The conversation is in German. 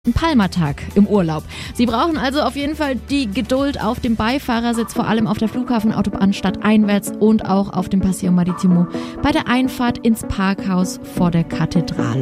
Ein Palmertag im Urlaub. Sie brauchen also auf jeden Fall die Geduld auf dem Beifahrersitz, vor allem auf der Flughafenautobahn stadteinwärts und auch auf dem Paseo Marítimo bei der Einfahrt ins Parkhaus vor der Kathedrale.